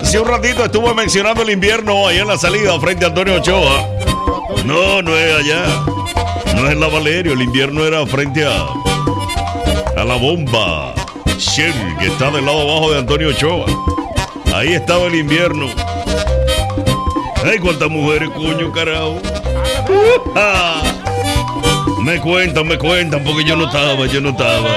Hace un ratito estuvo mencionando el invierno ahí en la salida frente a Antonio Ochoa. No, no es allá. No es en la Valerio. El invierno era frente a la bomba Shell, que está del lado abajo de Antonio Ochoa. Ahí estaba el invierno. Ay, cuántas mujeres, coño, carajo. Me cuentan, porque yo no estaba.